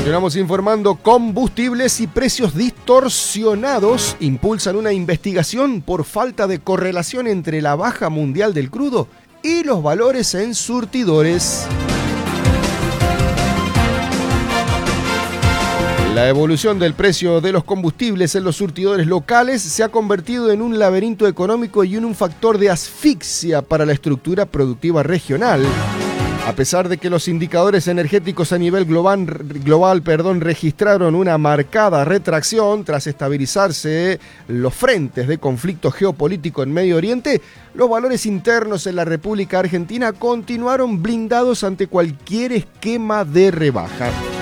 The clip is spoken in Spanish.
Continuamos informando. Combustibles y precios distorsionados impulsan una investigación por falta de correlación entre la baja mundial del crudo y los valores en surtidores. La evolución del precio de los combustibles en los surtidores locales se ha convertido en un laberinto económico y en un factor de asfixia para la estructura productiva regional. A pesar de que los indicadores energéticos a nivel global, registraron una marcada retracción tras estabilizarse los frentes de conflicto geopolítico en Medio Oriente, los valores internos en la República Argentina continuaron blindados ante cualquier esquema de rebaja.